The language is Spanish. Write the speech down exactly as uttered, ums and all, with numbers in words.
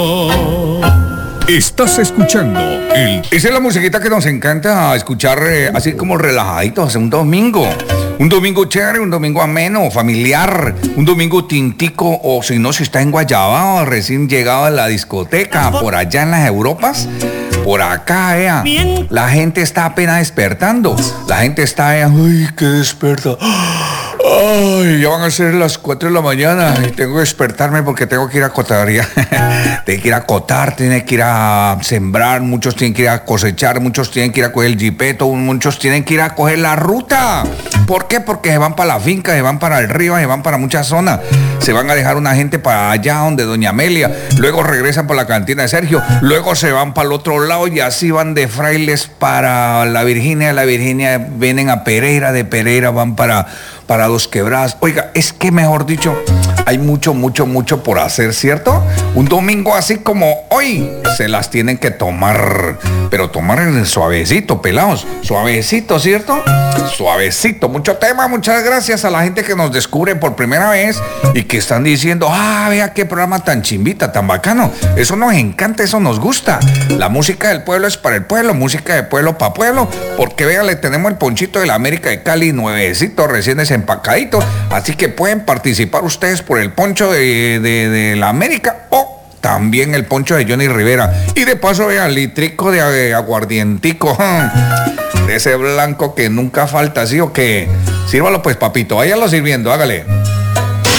Estás escuchando el... Esa es la musiquita que nos encanta escuchar, eh, así como relajaditos, un domingo. Un domingo chévere, un domingo ameno, familiar, un domingo tintico, o si no, si está en Guayabao, recién llegado a la discoteca, por allá en las Europas. Por acá, ea, la gente está apenas despertando. La gente está, ea, ay, qué desperta. Ay, ya van a ser las cuatro de la mañana y tengo que despertarme porque tengo que ir a cotaría. Tengo que ir a cotar, tiene que ir a sembrar, muchos tienen que ir a cosechar, muchos tienen que ir a coger el jipeto, muchos tienen que ir a coger la ruta. ¿Por qué? Porque se van para la finca, se van para el río, se van para muchas zonas. Se van a dejar una gente para allá donde Doña Amelia, luego regresan por la cantina de Sergio, luego se van para el otro lado y así van de Frailes para la Virginia, la Virginia vienen a Pereira, de Pereira van para... para Dos Quebradas. Oiga, es que mejor dicho, hay mucho, mucho, mucho por hacer, ¿cierto? Un domingo así como hoy, se las tienen que tomar, pero tomar en suavecito, pelados, suavecito, ¿cierto? Suavecito, mucho tema, muchas gracias a la gente que nos descubre por primera vez y que están diciendo, ah, vea qué programa tan chimbita, tan bacano. Eso nos encanta, eso nos gusta. La música del pueblo es para el pueblo, música de pueblo para pueblo, porque vea, le tenemos el ponchito de la América de Cali, nuevecito, recién desempacadito, así que pueden participar ustedes por el poncho de, de, de la América o también el poncho de Johnny Rivera. Y de paso, vea, litrico de aguardientico, de ese blanco que nunca falta, ¿sí o qué? Sírvalo pues, papito, váyalo sirviendo, hágale.